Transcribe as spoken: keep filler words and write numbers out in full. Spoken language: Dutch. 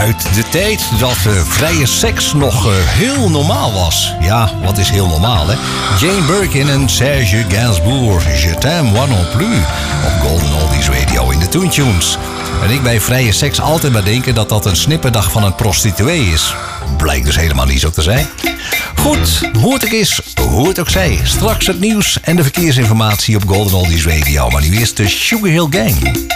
Uit de tijd dat uh, vrije seks nog uh, heel normaal was. Ja, wat is heel normaal, hè? Jane Birkin en Serge Gainsbourg. Je t'aime moi non plus. Op Golden Oldies Radio in de Toon Tunes. En ik bij vrije seks altijd maar denken dat dat een snipperdag van een prostituee is. Blijkt dus helemaal niet zo te zijn. Goed, hoe het ook is, hoe het ook zij. Straks het nieuws en de verkeersinformatie op Golden Oldies Radio. Maar nu eerst de Sugar Hill Gang.